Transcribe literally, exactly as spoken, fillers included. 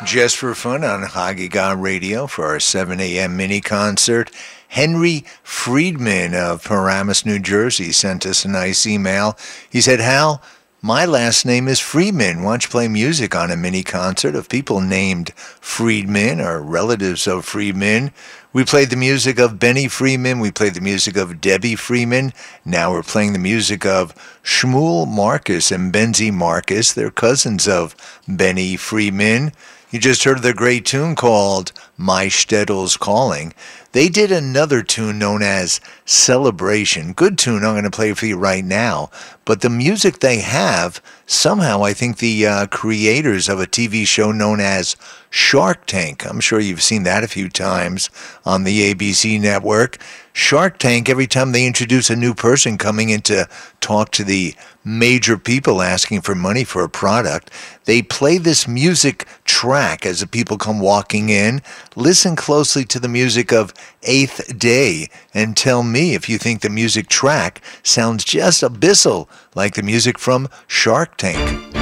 Just for fun on Hagiga Radio for our seven a.m. mini concert. Henry Friedman of Paramus, New Jersey sent us a nice email. He said, Hal, my last name is Friedman. Why don't you play music on a mini concert of people named Friedman or relatives of Friedman? We played the music of Benny Friedman. We played the music of Debbie Friedman. Now we're playing the music of Shmuel Marcus and Benzie Marcus. They're cousins of Benny Friedman. You just heard their great tune called My Shtetl's Calling. They did another tune known as Celebration. Good tune I'm going to play for you right now. But the music they have, somehow I think the uh, creators of a T V show known as Shark Tank. I'm sure you've seen that a few times on the A B C network. Shark Tank, every time they introduce a new person coming in to talk to the major people asking for money for a product, they play this music track as the people come walking in. Listen closely to the music of Eighth Day and tell me if you think the music track sounds just abyssal like the music from Shark Tank.